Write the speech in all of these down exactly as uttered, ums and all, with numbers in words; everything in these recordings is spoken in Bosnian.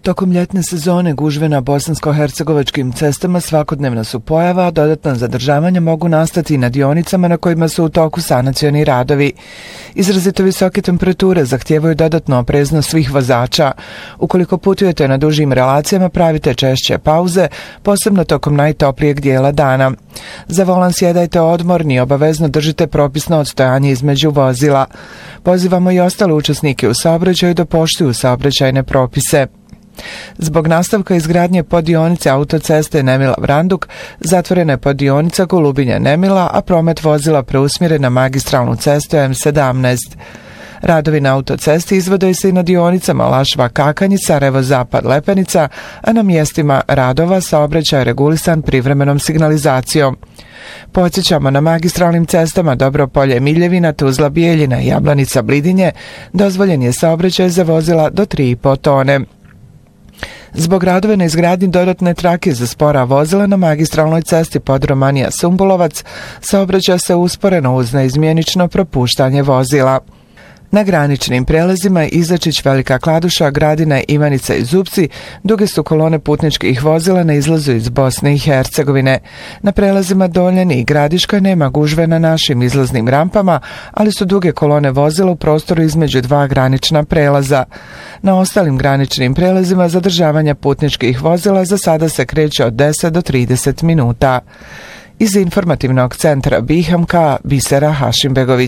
Tokom ljetne sezone gužve na bosansko-hercegovačkim cestama svakodnevna su pojava, a dodatna zadržavanja mogu nastati na dionicama na kojima su u toku sanacioni radovi. Izrazito visoke temperature zahtijevaju dodatnu opreznost svih vozača. Ukoliko putujete na dužim relacijama, pravite češće pauze, posebno tokom najtoplijeg dijela dana. Za volan sjedajte odmorni i obavezno držite propisno odstojanje između vozila. Pozivamo i ostale učesnike u saobraćaju da poštuju saobraćajne propise. Zbog nastavka izgradnje poddionice autoceste Nemila-Vranduk zatvorena je poddionica Golubinja-Nemila, a promet vozila preusmjeren na magistralnu cestu M sedamnaest. Radovi na autocesti izvodaju se i na dionicama Lašva-Kakanj i Sarajevo-Zapad-Lepenica, a na mjestima radova saobraćaj je regulisan privremenom signalizacijom. Podsjećamo, na magistralnim cestama Dobropolje-Miljevina, Tuzla-Bijeljina i Jablanica-Blidinje dozvoljen je saobraćaj za vozila do tri i po tone. Zbog radove na izgradnji dodatne trake za spora vozila na magistralnoj cesti Podromanija-Sumbulovac saobraća se usporeno uz neizmjenično propuštanje vozila. Na graničnim prelazima Izačić, Velika Kladuša, Gradina, Ivanica i Zupci duge su kolone putničkih vozila na izlazu iz Bosne i Hercegovine. Na prelazima Doljani i Gradiška nema gužve na našim izlaznim rampama, ali su duge kolone vozila u prostoru između dva granična prelaza. Na ostalim graničnim prelazima zadržavanja putničkih vozila za sada se kreće od deset do trideset minuta. Iz informativnog centra Bihamka, Bisera Hašimbegović.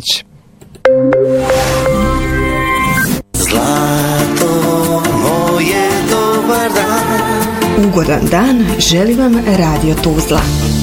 Zlato moje, dobar dan. Ugodan dan želi vam Radio Tuzla.